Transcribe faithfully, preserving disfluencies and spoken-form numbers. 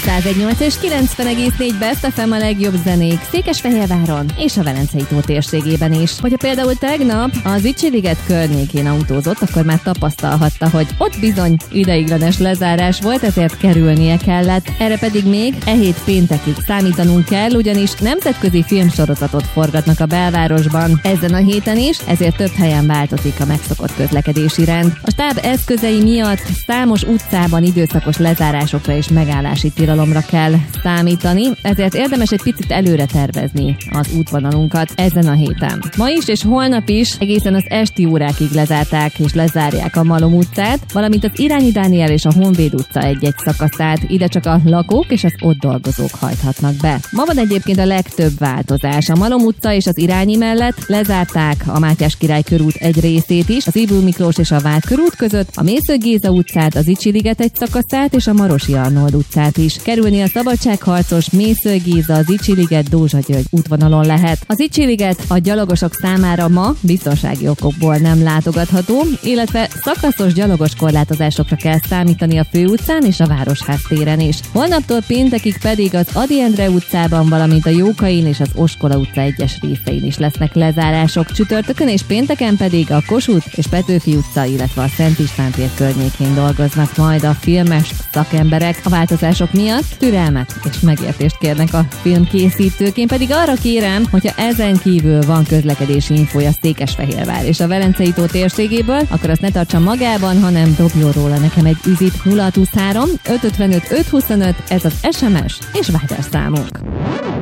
száz egy nyolc és kilencven egész négy Best ef em a legjobb zenék Székesfehérváron és a Velencei tó térségében is. Hogyha például tegnap az Icsi-liget környékén autózott, akkor már tapasztalhatta, hogy ott bizony ideiglenes lezárás volt, ezért kerülnie kellett. Erre pedig még e hét péntekig számítanunk kell, ugyanis nemzetközi filmsorozatot forgatnak a belvárosban ezen a héten is, ezért több helyen változik a megszokott közlekedési rend. A stáb eszközei miatt számos utcában időszakos lezárásokra és megállási tilalomra kell számítani, ezért érdemes egy picit előre tervezni az útvonalunkat ezen a héten. Ma is és holnap is egészen az esti órákig lezárták és lezárják a Malom utcát, valamint az Irányi Dániel és a Honvéd utca egy-egy szakaszát, ide csak a lakók és az ott dolgozók hajthatnak be. Ma van egyébként a legtöbb változás. A Malom utca és az Irányi mellett lezárták a Mátyás Király körút egy részét is, az Ybl Miklós és a Vád körút között, a Mészöly Géza utcát, az Icsi-liget egy szakaszát és a Marosi Arnold utcát is. Kerülni a szabadságharcos Mészöly Géza, az Icsi-liget, Dózsa György útvonalon lehet. Az Icsi-liget a gyalogosok számára ma biztonsági okokból nem látogatható, illetve szakaszos gyalogos korlátozásokra kell számítani a főutcán és a Városház téren is. Holnaptól péntekig pedig az Ady Endre utcában, valamint a Jókain és az Oskola utca egyes részein is lesznek lezárások. Csütörtökön és pénteken pedig a Kossuth és Petőfi utca, illetve a Szent István tér környékén dolgoznak majd a filmes szakemberek. A változások miatt türelmet és megértést kérnek a filmkészítők. Én pedig arra kérem, hogyha ezen kívül van közlekedési infója Székesfehérvár és a Velencei tó térségéből, akkor azt ne tartsa magában, hanem dobjon róla nekem egy üzit. Nulla hat huszonhárom öt ötvenöt öt huszonöt, ez az es em es és Viber számunk.